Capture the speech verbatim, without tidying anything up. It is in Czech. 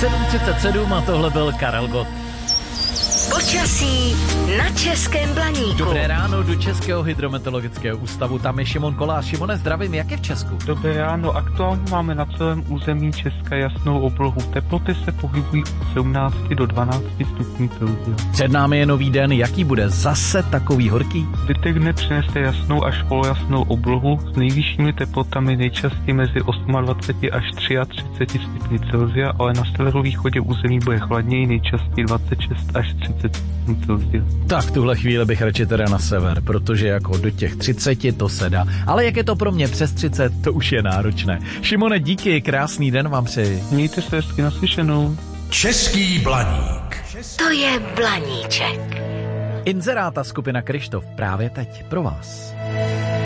sedm třicet sedm a tohle byl Karel Gott. Počasí na Českém Blaníku. Dobré ráno do Českého hydrometeorologického ústavu, tam je Šimon Kolář. Šimone, zdravím, jak je v Česku? Dobré ráno, aktuálně máme na celém území Česka jasnou oblohu. Teploty se pohybují od sedmnáct do dvanácti stupňů Celsia. Před námi je nový den, jaký bude zase takový horký? Zbytek dne přinese jasnou až polojasnou oblohu s nejvyššími teplotami nejčastěji mezi dvacet osm až třicet tři stupňů Celsia, ale na severovýchodě území bude chladněji, nejčastěji dvacet šest až třicet stupňů Celsia. Tak v tuhle chvíli bych radši teda na sever, protože jako do těch třiceti to se dá. Ale jak je to pro mě přes třicet, to už je náročné. Šimone, díky, krásný den vám přeji. Mějte se hezky, naslyšenou. Český Blaník. To je Blaníček. Inzeráta skupina Kryštof právě teď pro vás.